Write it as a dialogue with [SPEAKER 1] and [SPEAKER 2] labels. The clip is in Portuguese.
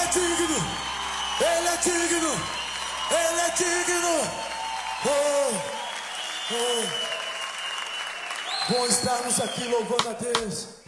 [SPEAKER 1] digno, Ele é digno, Ele é digno. Oh, oh. Bom estarmos aqui louvando a Deus.